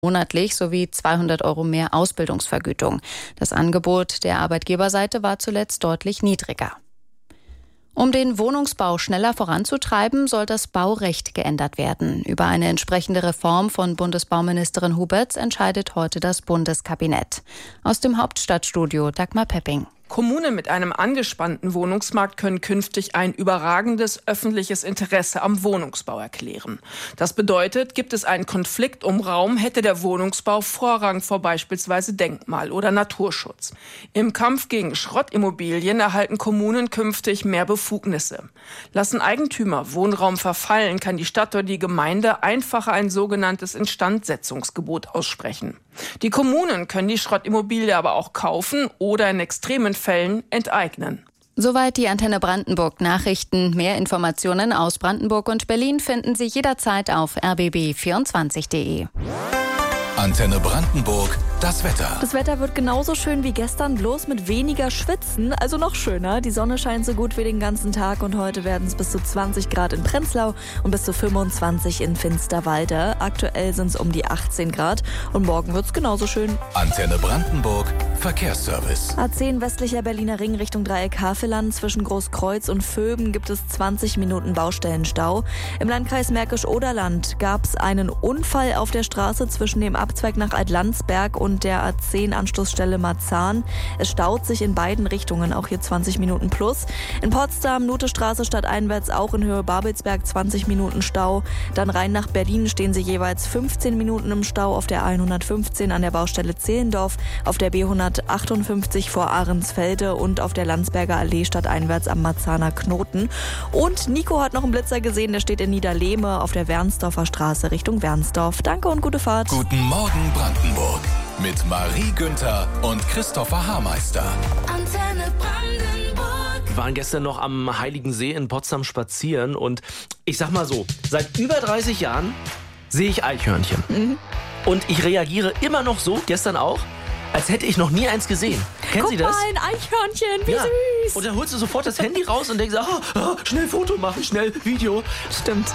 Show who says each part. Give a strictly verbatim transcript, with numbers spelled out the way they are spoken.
Speaker 1: monatlich sowie zweihundert Euro mehr Ausbildungsvergütung. Das Angebot der Arbeitgeberseite war zuletzt deutlich niedriger. Um den Wohnungsbau schneller voranzutreiben, soll das Baurecht geändert werden. Über eine entsprechende Reform von Bundesbauministerin Huberts entscheidet heute das Bundeskabinett. Aus dem Hauptstadtstudio Dagmar Pepping.
Speaker 2: Kommunen mit einem angespannten Wohnungsmarkt können künftig ein überragendes öffentliches Interesse am Wohnungsbau erklären. Das bedeutet, gibt es einen Konflikt um Raum, hätte der Wohnungsbau Vorrang vor beispielsweise Denkmal- oder Naturschutz. Im Kampf gegen Schrottimmobilien erhalten Kommunen künftig mehr Befugnisse. Lassen Eigentümer Wohnraum verfallen, kann die Stadt oder die Gemeinde einfacher ein sogenanntes Instandsetzungsgebot aussprechen. Die Kommunen können die Schrottimmobilie aber auch kaufen oder in extremen Fällen enteignen.
Speaker 1: Soweit die Antenne Brandenburg Nachrichten. Mehr Informationen aus Brandenburg und Berlin finden Sie jederzeit auf r b b vierundzwanzig punkt d e.
Speaker 3: Antenne Brandenburg, das Wetter.
Speaker 4: Das Wetter wird genauso schön wie gestern, bloß mit weniger Schwitzen, also noch schöner. Die Sonne scheint so gut wie den ganzen Tag und heute werden es bis zu zwanzig Grad in Prenzlau und bis zu fünfundzwanzig in Finsterwalde. Aktuell sind es um die achtzehn Grad und morgen wird es genauso schön.
Speaker 3: Antenne Brandenburg, Verkehrsservice.
Speaker 4: A zehn westlicher Berliner Ring Richtung Dreieck Havelland. Zwischen Großkreuz und Vöben gibt es zwanzig Minuten Baustellenstau. Im Landkreis Märkisch-Oderland gab es einen Unfall auf der Straße zwischen dem Abzweig nach Altlandsberg und der A zehn Anschlussstelle Marzahn. Es staut sich in beiden Richtungen, auch hier zwanzig Minuten plus. In Potsdam, Nutestraße stadteinwärts, auch in Höhe Babelsberg zwanzig Minuten Stau. Dann rein nach Berlin stehen sie jeweils fünfzehn Minuten im Stau auf der A hundertfünfzehn an der Baustelle Zehlendorf, auf der B hundertachtundfünfzig vor Ahrensfelde und auf der Landsberger Allee stadteinwärts am Marzahner Knoten. Und Nico hat noch einen Blitzer gesehen, der steht in Niederlehme auf der Wernsdorfer Straße Richtung Wernsdorf. Danke und gute Fahrt.
Speaker 3: Guten Morgen Brandenburg mit Marie Günther und Christopher Haarmeister.
Speaker 5: Antenne Brandenburg.
Speaker 6: Wir waren gestern noch am Heiligen See in Potsdam spazieren und ich sag mal so, seit über dreißig Jahren sehe ich Eichhörnchen. Mhm. Und ich reagiere immer noch so, gestern auch, als hätte ich noch nie eins gesehen. Kennen
Speaker 4: Guck
Speaker 6: Sie das?
Speaker 4: Mal, ein Eichhörnchen, wie
Speaker 6: ja.
Speaker 4: süß.
Speaker 6: Und dann holst du sofort das Handy raus und denkst, ah, ah, schnell Foto machen, schnell Video.
Speaker 4: Stimmt.